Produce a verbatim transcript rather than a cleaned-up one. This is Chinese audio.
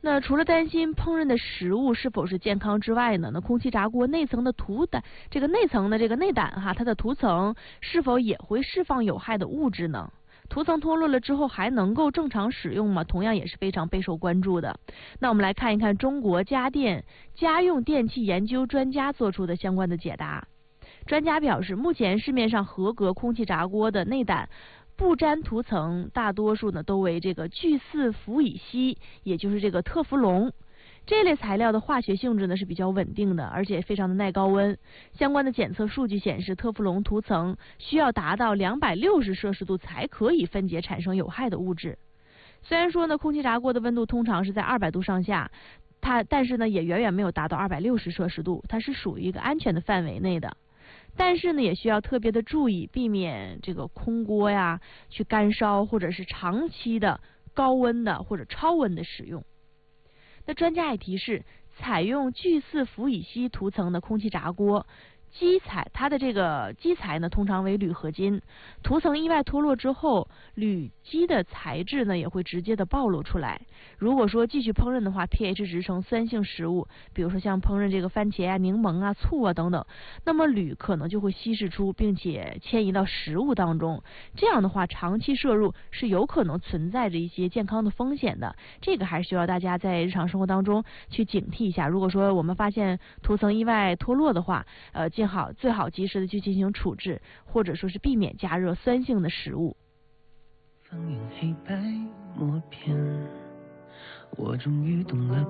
那除了担心烹饪的食物是否是健康之外呢，那空气炸锅内层的涂胆，这个内层的这个内胆哈，它的涂层是否也会释放有害的物质呢？涂层脱落了之后还能够正常使用吗？同样也是非常备受关注的。那我们来看一看中国家电家用电器研究专家做出的相关的解答。专家表示，目前市面上合格空气炸锅的内胆不粘涂层大多数呢都为这个聚四氟乙烯，也就是这个特氟龙。这类材料的化学性质呢是比较稳定的，而且非常的耐高温。相关的检测数据显示，特氟龙涂层需要达到两百六十摄氏度才可以分解产生有害的物质。虽然说呢，空气炸锅的温度通常是在二百度上下，它但是呢也远远没有达到二百六十摄氏度，它是属于一个安全的范围内的。但是呢，也需要特别的注意，避免这个空锅呀去干烧，或者是长期的高温的或者超温的使用。那专家也提示，采用聚四氟乙烯涂层的空气炸锅，基材它的这个基材呢通常为铝合金，涂层意外脱落之后，铝基的材质呢也会直接的暴露出来。如果说继续烹饪的话 ，pH 值呈酸性食物，比如说像烹饪这个番茄啊、柠檬啊、醋啊等等，那么铝可能就会稀释出，并且迁移到食物当中。这样的话，长期摄入是有可能存在着一些健康的风险的。这个还是需要大家在日常生活当中去警惕一下。如果说我们发现涂层意外脱落的话，呃，最好最好及时的去进行处置，或者说是避免加热酸性的食物。 放映黑白默片，我终于懂了